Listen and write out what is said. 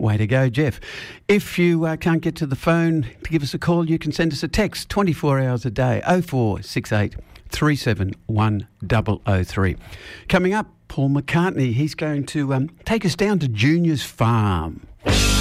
Way to go, Jeff. If you can't get to the phone to give us a call, you can send us a text 24 hours a day, 0468 371 003. Coming up, Paul McCartney. He's going to take us down to Junior's farm.